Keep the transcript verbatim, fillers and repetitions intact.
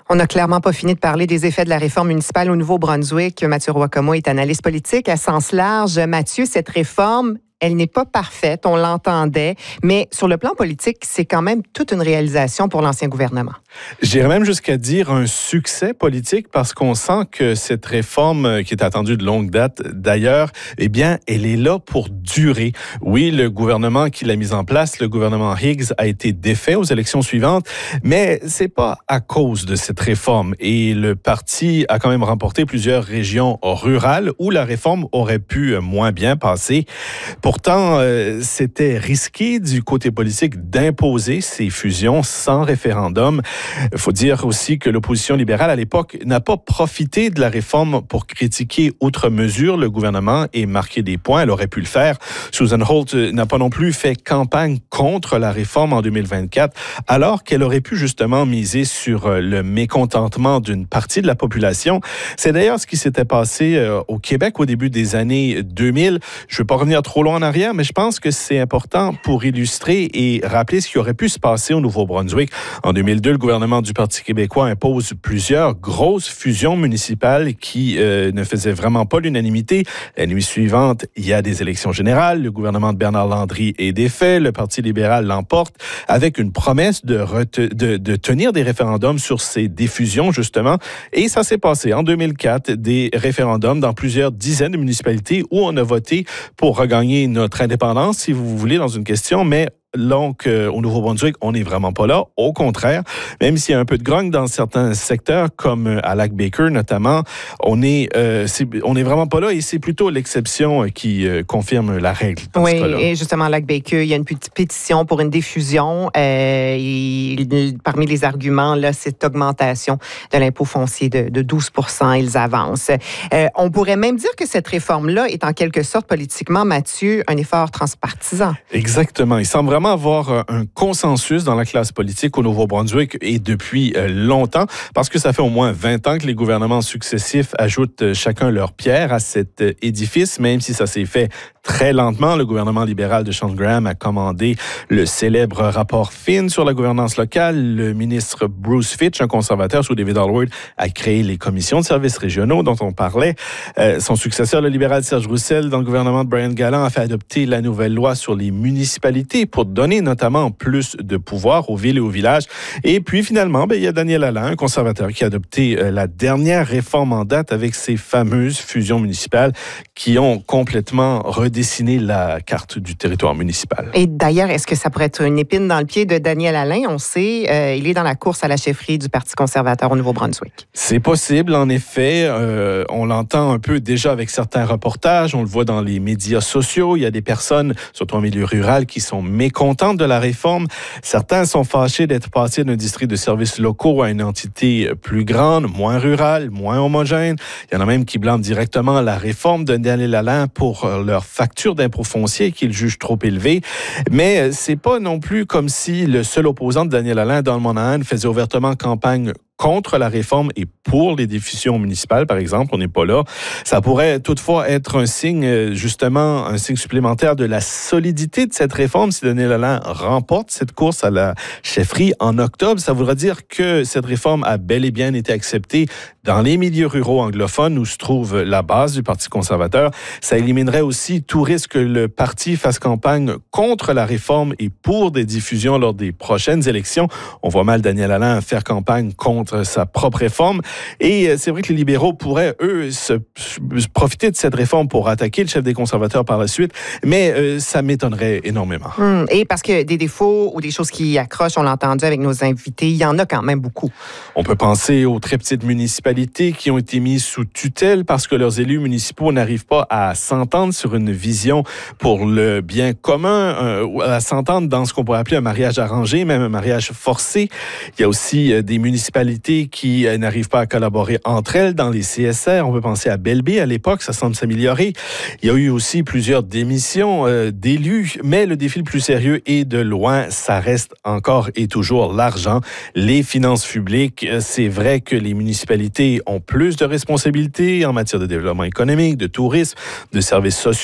On n'a clairement pas fini de parler des effets de la réforme municipale au Nouveau-Brunswick. Mathieu Roy-Comeau est analyste politique à sens large. Mathieu, cette réforme, elle n'est pas parfaite, on l'entendait, mais sur le plan politique, c'est quand même toute une réalisation pour l'ancien gouvernement. J'irais même jusqu'à dire un succès politique parce qu'on sent que cette réforme qui est attendue de longue date, d'ailleurs, eh bien, elle est là pour durer. Oui, le gouvernement qui l'a mise en place, le gouvernement Higgs, a été défait aux élections suivantes, mais c'est pas à cause de cette réforme. Et le parti a quand même remporté plusieurs régions rurales où la réforme aurait pu moins bien passer. Pourtant, euh, c'était risqué du côté politique d'imposer ces fusions sans référendum. Il faut dire aussi que l'opposition libérale à l'époque n'a pas profité de la réforme pour critiquer outre mesure le gouvernement et marquer des points. Elle aurait pu le faire. Susan Holt n'a pas non plus fait campagne contre la réforme en deux mille vingt-quatre, alors qu'elle aurait pu justement miser sur le mécontentement d'une partie de la population. C'est d'ailleurs ce qui s'était passé euh, au Québec au début des années deux mille. Je ne veux pas revenir trop loin en arrière, mais je pense que c'est important pour illustrer et rappeler ce qui aurait pu se passer au Nouveau-Brunswick. En deux mille deux, le gouvernement du Parti québécois impose plusieurs grosses fusions municipales qui euh, ne faisaient vraiment pas l'unanimité. La nuit suivante, il y a des élections générales. Le gouvernement de Bernard Landry est défait. Le Parti libéral l'emporte avec une promesse de, rete- de, de tenir des référendums sur ces défusions, justement. Et ça s'est passé en deux mille quatre, des référendums dans plusieurs dizaines de municipalités où on a voté pour regagner notre indépendance, si vous voulez, dans une question, mais donc, euh, au Nouveau-Brunswick, on n'est vraiment pas là. Au contraire, même s'il y a un peu de grogne dans certains secteurs, comme euh, à Lac-Baker notamment, on est, euh, c'est, on n'est vraiment pas là et c'est plutôt l'exception euh, qui euh, confirme la règle dans oui, ce cas-là. Et justement, à Lac-Baker, il y a une petite pétition pour une diffusion. Euh, et, parmi les arguments, là, cette augmentation de l'impôt foncier de, de douze pour cent, ils avancent. Euh, on pourrait même dire que cette réforme-là est en quelque sorte politiquement, Mathieu, un effort transpartisan. Exactement. Il semble vraiment avoir un consensus dans la classe politique au Nouveau-Brunswick et depuis longtemps, parce que ça fait au moins vingt ans que les gouvernements successifs ajoutent chacun leur pierre à cet édifice, même si ça s'est fait très lentement. Le gouvernement libéral de Sean Graham a commandé le célèbre rapport Finn sur la gouvernance locale. Le ministre Bruce Fitch, un conservateur sous David Alward, a créé les commissions de services régionaux dont on parlait. Euh, son successeur, le libéral Serge Roussel, dans le gouvernement de Brian Gallant, a fait adopter la nouvelle loi sur les municipalités pour donner notamment plus de pouvoir aux villes et aux villages. Et puis finalement, ben, il y a Daniel Allen, un conservateur, qui a adopté euh, la dernière réforme en date avec ces fameuses fusions municipales qui ont complètement redessiné la carte du territoire municipal. Et d'ailleurs, est-ce que ça pourrait être une épine dans le pied de Daniel Allen? On sait, euh, il est dans la course à la chefferie du Parti conservateur au Nouveau-Brunswick. C'est possible, en effet. Euh, on l'entend un peu déjà avec certains reportages. On le voit dans les médias sociaux. Il y a des personnes, surtout en milieu rural, qui sont mécontentes de la réforme. Certains sont fâchés d'être passés d'un district de services locaux à une entité plus grande, moins rurale, moins homogène. Il y en a même qui blâment directement la réforme de Daniel Allen pour leur facture d'impôt foncier qu'ils jugent trop élevée. Mais c'est pas non plus comme si le seul opposant de Daniel Allen, Don Monahan, faisait ouvertement campagne contre la réforme et pour les diffusions municipales, par exemple. On n'est pas là. Ça pourrait toutefois être un signe, justement, un signe supplémentaire de la solidité de cette réforme. Si Daniel Allen remporte cette course à la chefferie en octobre, ça voudra dire que cette réforme a bel et bien été acceptée dans les milieux ruraux anglophones où se trouve la base du Parti conservateur. Ça éliminerait aussi tout risque que le parti fasse campagne contre la réforme et pour des diffusions lors des prochaines élections. On voit mal Daniel Allen faire campagne contre sa propre réforme. Et c'est vrai que les libéraux pourraient, eux, se, se profiter de cette réforme pour attaquer le chef des conservateurs par la suite, mais euh, ça m'étonnerait énormément. Hum, et parce que des défauts ou des choses qui accrochent, on l'a entendu avec nos invités, il y en a quand même beaucoup. On peut penser aux très petites municipalités qui ont été mises sous tutelle parce que leurs élus municipaux n'arrivent pas à s'entendre sur une vision pour le bien commun, euh, à s'entendre dans ce qu'on pourrait appeler un mariage arrangé, même un mariage forcé. Il y a aussi euh, des municipalités qui euh, n'arrivent pas à collaborer entre elles dans les C S R. On peut penser à Belby à l'époque, ça semble s'améliorer. Il y a eu aussi plusieurs démissions euh, d'élus, mais le défi le plus sérieux est de loin, ça reste encore et toujours l'argent, les finances publiques. C'est vrai que les municipalités ont plus de responsabilités en matière de développement économique, de tourisme, de services sociaux.